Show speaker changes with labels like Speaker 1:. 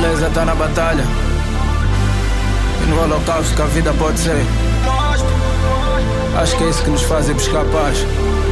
Speaker 1: beleza tá na batalha e no holocausto que a vida pode ser. Acho que é isso que nos faz ir buscar paz.